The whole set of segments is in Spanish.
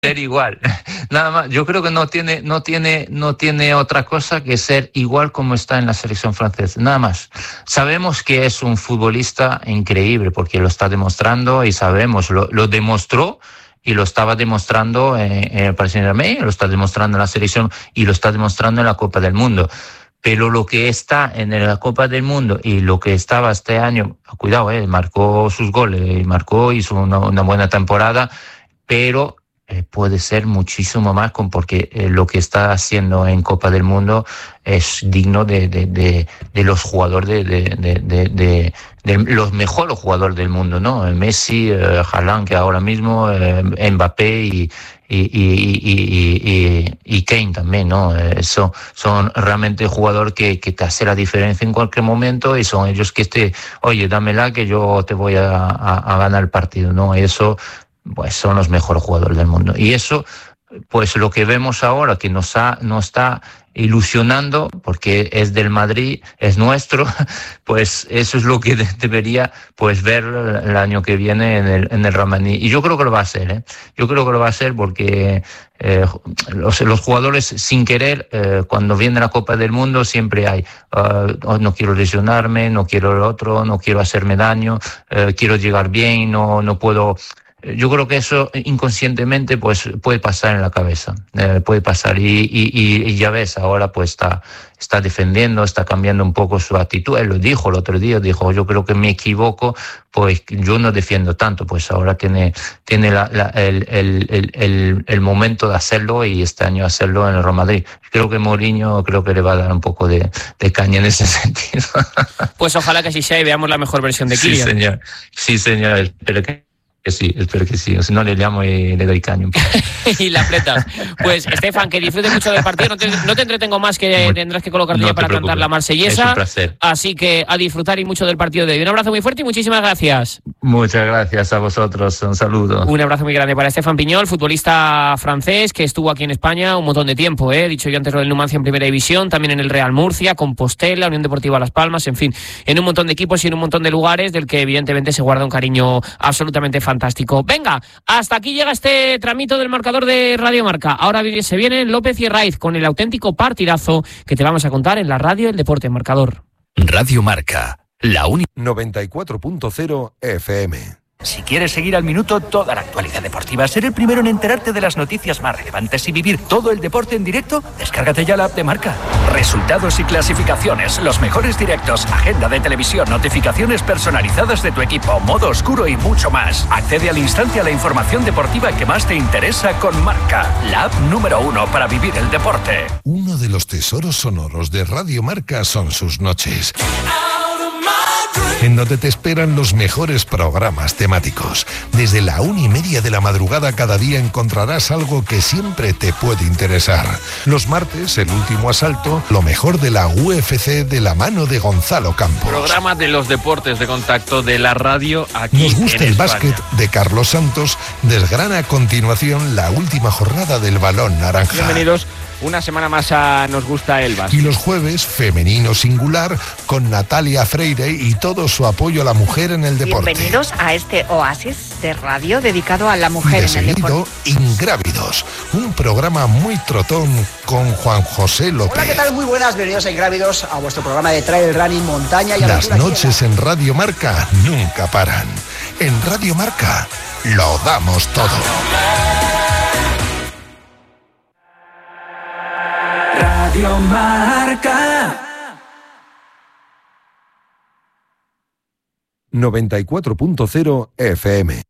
ser igual. Nada más, yo creo que no tiene otra cosa que ser igual como está en la selección francesa. Nada más. Sabemos que es un futbolista increíble porque lo está demostrando y sabemos, lo demostró y lo estaba demostrando en el Paris Saint-Germain, lo está demostrando en la selección y lo está demostrando en la Copa del Mundo. Pero lo que está en la Copa del Mundo y lo que estaba este año, cuidado, marcó sus goles, hizo una buena temporada, pero puede ser muchísimo más porque lo que está haciendo en Copa del Mundo es digno de los jugadores de los mejores jugadores del mundo, ¿no? Messi, Haaland, que ahora mismo, Mbappé y Kane también, ¿no? Son realmente jugadores que te hacen la diferencia en cualquier momento y son ellos que oye, dámela que yo te voy a ganar el partido, ¿no? Eso, pues son los mejores jugadores del mundo. Y eso, pues lo que vemos ahora, que nos está ilusionando, porque es del Madrid, es nuestro, pues eso es lo que debería pues ver el año que viene en el Ramaní. Y yo creo que lo va a hacer, ¿eh? Yo creo que lo va a hacer porque los jugadores sin querer, cuando viene la Copa del Mundo siempre hay no quiero lesionarme, no quiero el otro, no quiero hacerme daño, quiero llegar bien, no puedo. Yo creo que eso inconscientemente pues puede pasar en la cabeza, puede pasar y ya ves, ahora pues está defendiendo, está cambiando un poco su actitud. Él lo dijo el otro día, dijo, yo creo que me equivoco, pues yo no defiendo tanto, pues ahora tiene el momento de hacerlo y este año hacerlo en el Real Madrid. Creo que Mourinho le va a dar un poco de caña en ese sentido. Pues ojalá que así sea y veamos la mejor versión de Kylian. Sí señor, espero que sí, o si no le llamo y le doy caño. Y la apretas. Pues Estefan, que disfrutes mucho del partido, no te entretengo más, que tendrás que colocarte ya para cantar la marsellesa. Es un placer. Así que a disfrutar y mucho del partido de hoy. Un abrazo muy fuerte y muchísimas gracias. Muchas gracias a vosotros, un saludo. Un abrazo muy grande para Estefan Piñol, futbolista francés que estuvo aquí en España un montón de tiempo, He dicho yo antes lo del Numancia en Primera División, también en el Real Murcia, Compostela, Unión Deportiva Las Palmas, en fin, en un montón de equipos y en un montón de lugares del que evidentemente se guarda un cariño absolutamente fantástico. Venga, hasta aquí llega este tramito del marcador de Radio Marca. Ahora se viene López y Raiz con el auténtico partidazo que te vamos a contar en la radio El Deporte Marcador. Radio Marca, la única 94.0 FM. Si quieres seguir al minuto toda la actualidad deportiva, ser el primero en enterarte de las noticias más relevantes y vivir todo el deporte en directo, descárgate ya la app de Marca. Resultados y clasificaciones, los mejores directos, agenda de televisión, notificaciones personalizadas de tu equipo, modo oscuro y mucho más. Accede al instante a la información deportiva que más te interesa con Marca, la app número 1 para vivir el deporte. Uno de los tesoros sonoros de Radio Marca son sus noches, en donde te esperan los mejores programas temáticos. Desde la 1:30 de la madrugada cada día encontrarás algo que siempre te puede interesar. Los martes, el último asalto, lo mejor de la UFC de la mano de Gonzalo Campos. Programa de los deportes de contacto de la radio aquí en España. Nos gusta el básquet de Carlos Santos, desgrana a continuación la última jornada del Balón Naranja. Bienvenidos una semana más a Nos gusta el básquet. Y los jueves, Femenino Singular, con Natalia Freire y todo su apoyo a la mujer en el deporte. Bienvenidos a este oasis de radio dedicado a la mujer en el deporte. Ingrávidos, un programa muy trotón con Juan José López. Hola, ¿qué tal? Muy buenas, bienvenidos a Ingrávidos, a vuestro programa de trail running, montaña y aventura. Las noches en Radio Marca nunca paran. En Radio Marca lo damos todo. Radio Marca 94.0 FM.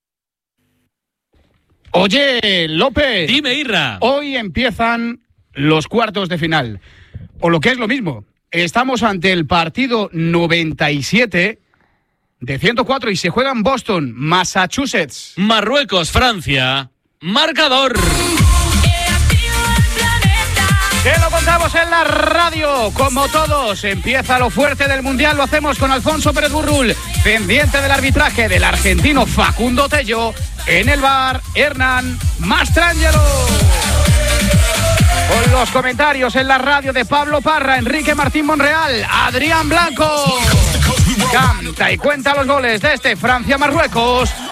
Oye, López. Dime, Irra. Hoy empiezan los cuartos de final. O lo que es lo mismo, estamos ante el partido 97 de 104 y se juega en Boston, Massachusetts. Marruecos, Francia. Marcador. Que lo contamos en la radio, como todos. Empieza lo fuerte del Mundial, lo hacemos con Alfonso Pérez Burrul, pendiente del arbitraje del argentino Facundo Tello, en el bar Hernán Mastrangelo. Con los comentarios en la radio de Pablo Parra, Enrique Martín Monreal, Adrián Blanco. Canta y cuenta los goles de este Francia-Marruecos,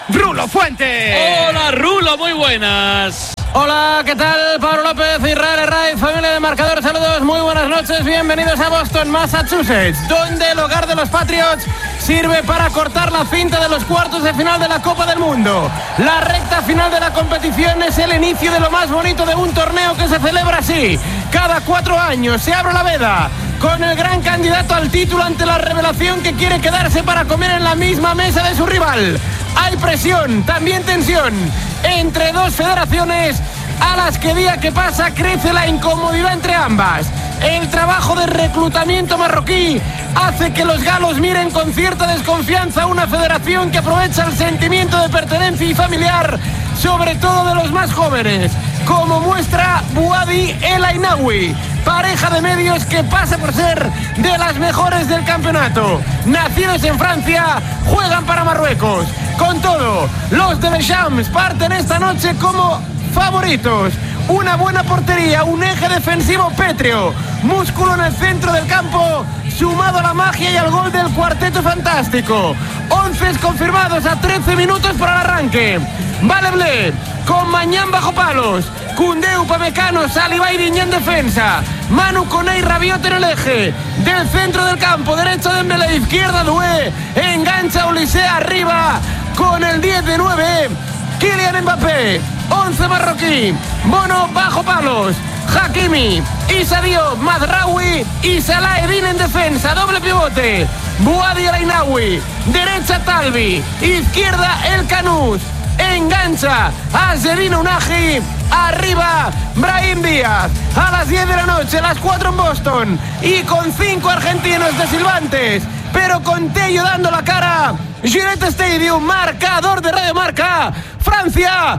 Rulo Fuentes. Hola, Rulo, muy buenas. Hola, ¿qué tal? Pablo López, Israel Herraiz, familia de Marcador, saludos, muy buenas noches, bienvenidos a Boston, Massachusetts, donde el hogar de los Patriots sirve para cortar la cinta de los cuartos de final de la Copa del Mundo. La recta final de la competición es el inicio de lo más bonito de un torneo que se celebra así. Cada 4 años se abre la veda con el gran candidato al título ante la revelación que quiere quedarse para comer en la misma mesa de su rival. Hay presión, también tensión, entre dos federaciones a las que día que pasa crece la incomodidad entre ambas. El trabajo de reclutamiento marroquí hace que los galos miren con cierta desconfianza a una federación que aprovecha el sentimiento de pertenencia y familiar, sobre todo de los más jóvenes, como muestra Bouhaddi El Ainaoui, pareja de medios que pasa por ser de las mejores del campeonato. Nacidos en Francia, juegan para Marruecos. Con todo, los de Deschamps parten esta noche como favoritos. Una buena portería, un eje defensivo pétreo, músculo en el centro del campo, sumado a la magia y al gol del cuarteto fantástico. 11 confirmados a 13 minutos para el arranque. Valeblé, con Mañán bajo palos, Koundé, Upamecano, Saliba y Digne en defensa, Manu Koné y Rabiot en el eje, del centro del campo, derecha Dembélé, izquierda Doué, engancha Olise arriba, con el 10 de 9, Kylian Mbappé, 11 marroquí, Bono bajo palos, Hakimi, Issa Diop, Mazraoui y Salah Eddin en defensa, doble pivote, Bouhaddi El Ainaoui, derecha Talbi, izquierda El Kanous, engancha a Zedine Unahi, arriba Brahim Díaz, a las 10 de la noche, a las 4 en Boston, y con 5 argentinos de silbantes, pero con Tello dando la cara, Gillette Stadium, marcador de Radio Marca, Francia,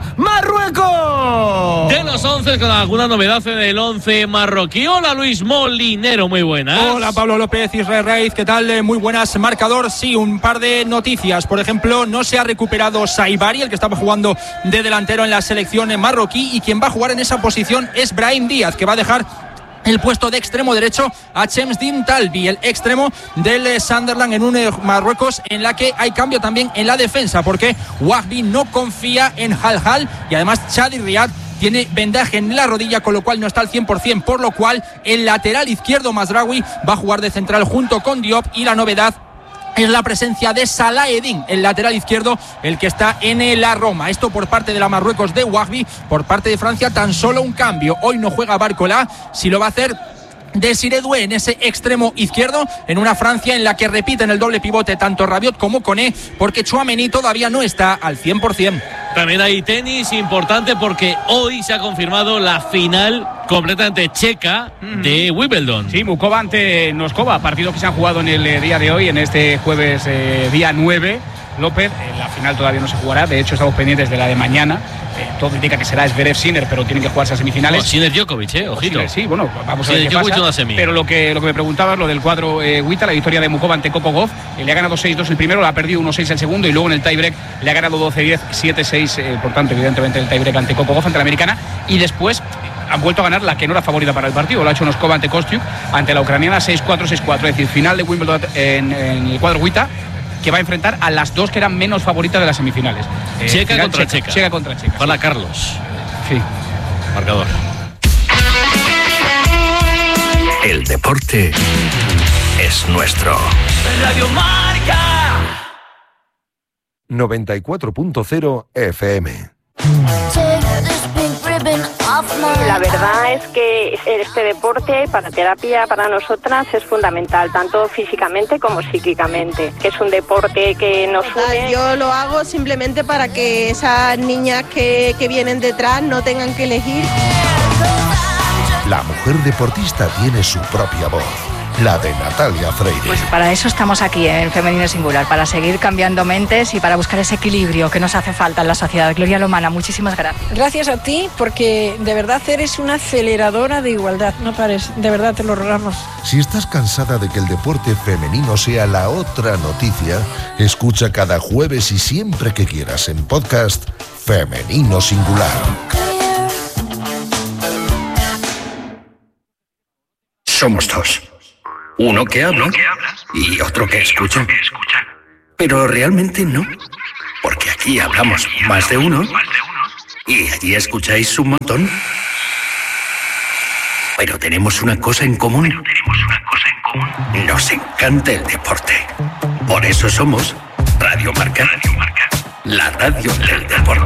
Marruecos. De los 11 con alguna novedad en el 11 marroquí. Hola Luis Molinero, muy buenas. Hola Pablo López, Israel Raiz, ¿qué tal? Muy buenas, marcador. Sí, un par de noticias. Por ejemplo, no se ha recuperado Saibari, el que estaba jugando de delantero en la selección marroquí, y quien va a jugar en esa posición es Brahim Díaz, que va a dejar el puesto de extremo derecho a Chemsdin Talbi, el extremo del Sunderland, en un Marruecos en la que hay cambio también en la defensa, porque Wahbi no confía en Hal y además Chadi Riyad tiene vendaje en la rodilla, con lo cual no está al 100%, por lo cual el lateral izquierdo Mazraoui va a jugar de central junto con Diop, y la novedad es la presencia de Salah Eddin, el lateral izquierdo, el que está en la Roma. Esto por parte de la Marruecos de Wahbi. Por parte de Francia, tan solo un cambio. Hoy no juega Barcola, si lo va a hacer Desiré Doué en ese extremo izquierdo, en una Francia en la que repiten el doble pivote tanto Rabiot como Koné, porque Tchouaméni todavía no está al 100%. También hay tenis importante, porque hoy se ha confirmado la final completamente checa de Wimbledon. Sí, Mukova ante Noskova, partido que se han jugado en el día de hoy, en este jueves día 9. López, la final todavía no se jugará, de hecho estamos pendientes de la de mañana. Todo indica que será Zverev-Sinner, pero tienen que jugarse a semifinales. Sinner-Djokovic, ojito. Sí, bueno, vamos a ver qué pasa. Pero lo que me preguntabas, lo del cuadro Wita, la victoria de Mukova ante Coco Gauff, le ha ganado 6-2 el primero, le ha perdido 1-6 el segundo, y luego en el tiebreak le ha ganado 12-10, 7-6, por tanto, evidentemente el tiebreak ante Coco Gauff, ante la americana, y después han vuelto a ganar la que no era favorita para el partido, lo ha hecho Noskova ante Kostyuk, ante la ucraniana 6-4, 6-4, es decir, final de Wimbledon en el cuadro Wita, que va a enfrentar a las dos que eran menos favoritas de las semifinales. Checa contra Checa. Checa contra Checa. Hola, Carlos. Sí. Marcador. El deporte es nuestro. Radio Marca 94.0 FM. La verdad es que este deporte para terapia para nosotras es fundamental, tanto físicamente como psíquicamente, que es un deporte que nos une. Yo lo hago simplemente para que esas niñas que vienen detrás no tengan que elegir. La mujer deportista tiene su propia voz, la de Natalia Freire. Pues para eso estamos aquí en Femenino Singular, para seguir cambiando mentes y para buscar ese equilibrio que nos hace falta en la sociedad. Gloria Lomana, muchísimas gracias. Gracias a ti, porque de verdad eres una aceleradora de igualdad. No pares, de verdad te lo rogamos. Si estás cansada de que el deporte femenino sea la otra noticia, escucha cada jueves y siempre que quieras en podcast Femenino Singular. Somos dos. Uno que habla y otro que escucha. Pero realmente no. Porque aquí hablamos más de uno y allí escucháis un montón. Pero tenemos una cosa en común. Nos encanta el deporte. Por eso somos Radio Marca. La radio del deporte.